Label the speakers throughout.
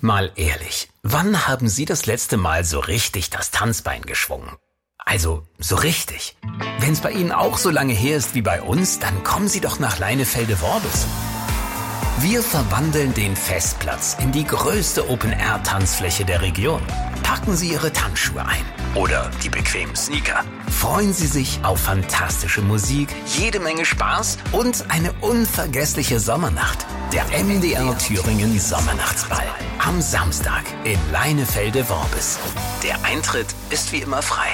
Speaker 1: Mal ehrlich, wann haben Sie das letzte Mal so richtig das Tanzbein geschwungen? Also, so richtig. Wenn's bei Ihnen auch so lange her ist wie bei uns, dann kommen Sie doch nach Leinefelde-Worbis. Wir verwandeln den Festplatz in die größte Open-Air-Tanzfläche der Region. Packen Sie Ihre Tanzschuhe ein oder die bequemen Sneaker. Freuen Sie sich auf fantastische Musik, jede Menge Spaß und eine unvergessliche Sommernacht. Der MDR Thüringen Sommernachtsball. Am Samstag in Leinefelde-Worbis. Der Eintritt ist wie immer frei.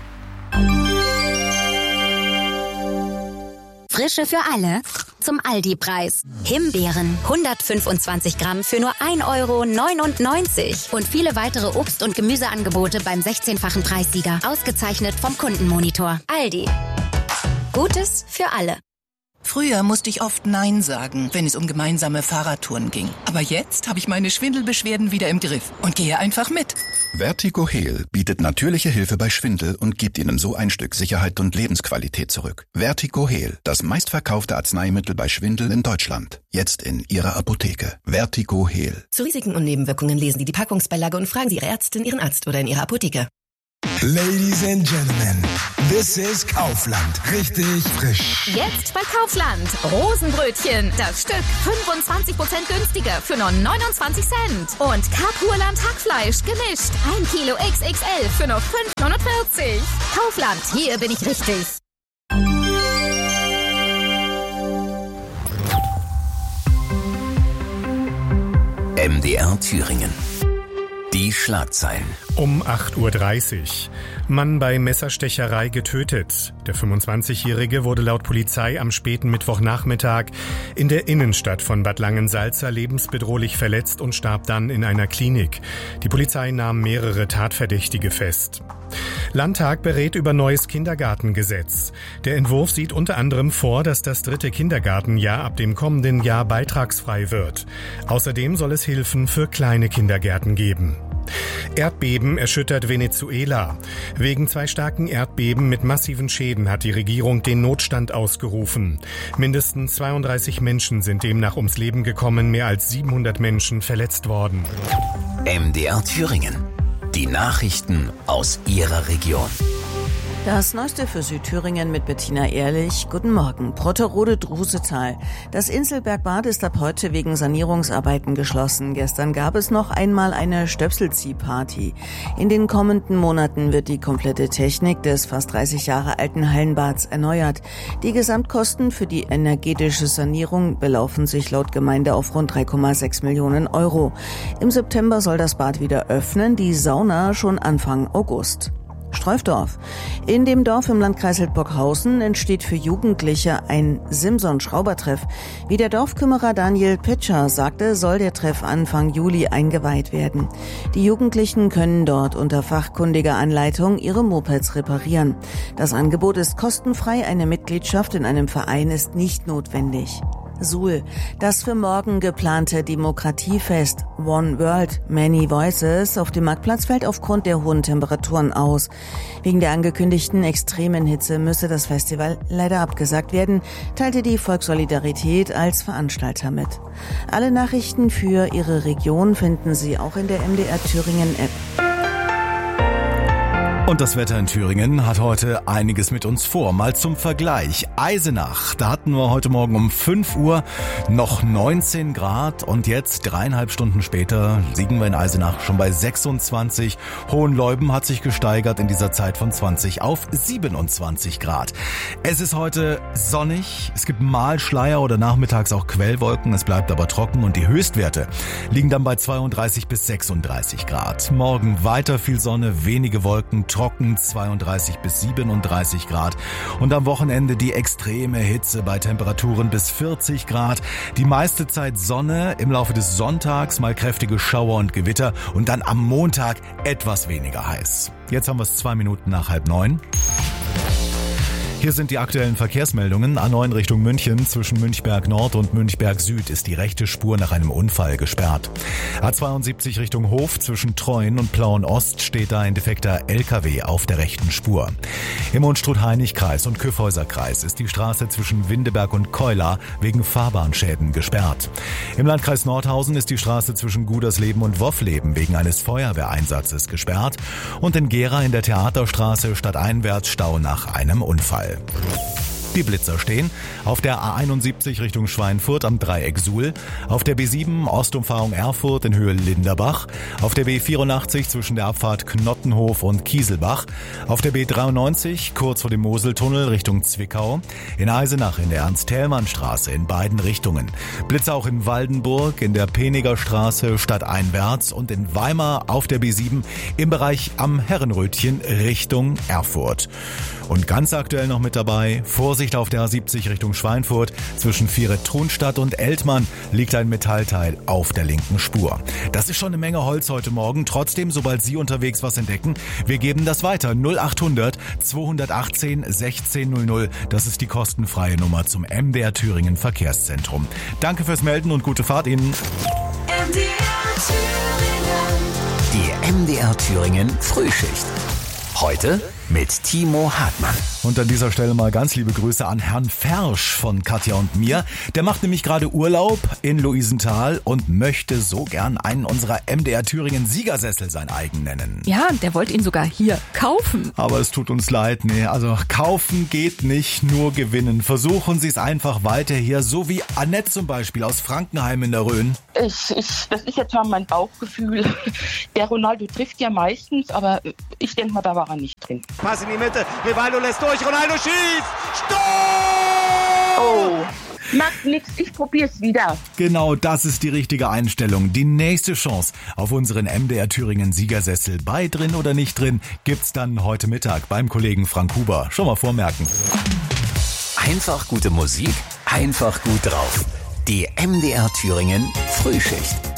Speaker 2: Frische für alle zum Aldi-Preis. Himbeeren 125 Gramm für nur 1,99 € und viele weitere Obst- und Gemüseangebote beim 16-fachen Preissieger. Ausgezeichnet vom Kundenmonitor. Aldi. Gutes für alle.
Speaker 3: Früher musste ich oft Nein sagen, wenn es um gemeinsame Fahrradtouren ging. Aber jetzt habe ich meine Schwindelbeschwerden wieder im Griff und gehe einfach mit.
Speaker 4: Vertigo Heal bietet natürliche Hilfe bei Schwindel und gibt Ihnen so ein Stück Sicherheit und Lebensqualität zurück. Vertigo Heal, das meistverkaufte Arzneimittel bei Schwindel in Deutschland. Jetzt in Ihrer Apotheke. Vertigo Heal.
Speaker 5: Zu Risiken und Nebenwirkungen lesen Sie die Packungsbeilage und fragen Sie Ihre Ärztin, Ihren Arzt oder in Ihrer Apotheke.
Speaker 6: Ladies and Gentlemen, this is Kaufland. Richtig frisch.
Speaker 7: Jetzt bei Kaufland. Rosenbrötchen. Das Stück 25% günstiger für nur 29 Cent. Und Karpurland Hackfleisch gemischt. 1 Kilo XXL für nur 5,49. Kaufland, hier bin ich richtig.
Speaker 1: MDR Thüringen. Die Schlagzeilen.
Speaker 8: Um 8:30 Uhr. Mann bei Messerstecherei getötet. Der 25-Jährige wurde laut Polizei am späten Mittwochnachmittag in der Innenstadt von Bad Langensalza lebensbedrohlich verletzt und starb dann in einer Klinik. Die Polizei nahm mehrere Tatverdächtige fest. Landtag berät über neues Kindergartengesetz. Der Entwurf sieht unter anderem vor, dass das 3. Kindergartenjahr ab dem kommenden Jahr beitragsfrei wird. Außerdem soll es Hilfen für kleine Kindergärten geben. Erdbeben erschüttert Venezuela. Wegen 2 starken Erdbeben mit massiven Schäden hat die Regierung den Notstand ausgerufen. Mindestens 32 Menschen sind demnach ums Leben gekommen, mehr als 700 Menschen verletzt worden.
Speaker 1: MDR Thüringen. Die Nachrichten aus Ihrer Region.
Speaker 9: Das Neueste für Südthüringen mit Bettina Ehrlich. Guten Morgen. Brotterode-Drusetal. Das Inselbergbad ist ab heute wegen Sanierungsarbeiten geschlossen. Gestern gab es noch einmal eine Stöpselziehparty. In den kommenden Monaten wird die komplette Technik des fast 30 Jahre alten Hallenbads erneuert. Die Gesamtkosten für die energetische Sanierung belaufen sich laut Gemeinde auf rund 3,6 Millionen €. Im September soll das Bad wieder öffnen, die Sauna schon Anfang August. Streufdorf. In dem Dorf im Landkreis Hildburghausen entsteht für Jugendliche ein Simson-Schraubertreff. Wie der Dorfkümmerer Daniel Pitscher sagte, soll der Treff Anfang Juli eingeweiht werden. Die Jugendlichen können dort unter fachkundiger Anleitung ihre Mopeds reparieren. Das Angebot ist kostenfrei, eine Mitgliedschaft in einem Verein ist nicht notwendig. Suhl. Das für morgen geplante Demokratiefest One World, Many Voices auf dem Marktplatz fällt aufgrund der hohen Temperaturen aus. Wegen der angekündigten extremen Hitze müsse das Festival leider abgesagt werden, teilte die Volkssolidarität als Veranstalter mit. Alle Nachrichten für Ihre Region finden Sie auch in der MDR Thüringen App.
Speaker 10: Und das Wetter in Thüringen hat heute einiges mit uns vor. Mal zum Vergleich. Eisenach, da hatten wir heute Morgen um 5 Uhr noch 19 Grad und jetzt 3,5 Stunden später liegen wir in Eisenach schon bei 26. Hohenleuben hat sich gesteigert in dieser Zeit von 20 auf 27 Grad. Es ist heute sonnig, es gibt mal Schleier oder nachmittags auch Quellwolken, es bleibt aber trocken und die Höchstwerte liegen dann bei 32 bis 36 Grad. Morgen weiter viel Sonne, wenige Wolken, trocken 32 bis 37 Grad und am Wochenende die extreme Hitze bei Temperaturen bis 40 Grad. Die meiste Zeit Sonne, im Laufe des Sonntags mal kräftige Schauer und Gewitter und dann am Montag etwas weniger heiß. Jetzt haben wir es 2 Minuten nach 8:30. Hier sind die aktuellen Verkehrsmeldungen. A9 Richtung München. Zwischen Münchberg Nord und Münchberg Süd ist die rechte Spur nach einem Unfall gesperrt. A72 Richtung Hof. Zwischen Treuen und Plauen Ost steht da ein defekter LKW auf der rechten Spur. Im Unstrut-Hainich-Kreis und Kyffhäuser-Kreis ist die Straße zwischen Windeberg und Keular wegen Fahrbahnschäden gesperrt. Im Landkreis Nordhausen ist die Straße zwischen Gudersleben und Woffleben wegen eines Feuerwehreinsatzes gesperrt. Und in Gera in der Theaterstraße stadteinwärts Stau nach einem Unfall. Die Blitzer stehen auf der A71 Richtung Schweinfurt am Dreieck Suhl, auf der B7 Ostumfahrung Erfurt in Höhe Linderbach, auf der B84 zwischen der Abfahrt Knottenhof und Kieselbach, auf der B93 kurz vor dem Moseltunnel Richtung Zwickau, in Eisenach in der Ernst-Thälmann-Straße in beiden Richtungen, Blitzer auch in Waldenburg in der Peniger Straße stadteinwärts und in Weimar auf der B7 im Bereich am Herrenrötchen Richtung Erfurt. Und ganz aktuell noch mit dabei, Vorsicht auf der A70 Richtung Schweinfurt. Zwischen Vieret-Trunstadt und Eltmann liegt ein Metallteil auf der linken Spur. Das ist schon eine Menge Holz heute Morgen. Trotzdem, sobald Sie unterwegs was entdecken, wir geben das weiter. 0800 218 1600. Das ist die kostenfreie Nummer zum MDR Thüringen Verkehrszentrum. Danke fürs Melden und gute Fahrt Ihnen.
Speaker 1: Die MDR Thüringen Frühschicht. Heute mit Timo Hartmann.
Speaker 10: Und an dieser Stelle mal ganz liebe Grüße an Herrn Fersch von Katja und mir. Der macht nämlich gerade Urlaub in Luisenthal und möchte so gern einen unserer MDR Thüringen Siegersessel sein eigen nennen.
Speaker 11: Ja, der wollte ihn sogar hier kaufen.
Speaker 10: Aber es tut uns leid, also kaufen geht nicht, nur gewinnen. Versuchen Sie es einfach weiter hier, so wie Annette zum Beispiel aus Frankenheim in der Rhön.
Speaker 12: Das ist jetzt mal mein Bauchgefühl. Der Ronaldo trifft ja meistens, aber ich denke mal, da war er nicht drin.
Speaker 13: Pass in die Mitte, Rivaldo lässt durch, Ronaldo schießt! Stopp!
Speaker 12: Oh, macht nichts, ich probier's wieder.
Speaker 10: Genau, das ist die richtige Einstellung. Die nächste Chance auf unseren MDR Thüringen Siegersessel, bei drin oder nicht drin, gibt's dann heute Mittag beim Kollegen Frank Huber. Schon mal vormerken.
Speaker 1: Einfach gute Musik, einfach gut drauf. Die MDR Thüringen Frühschicht.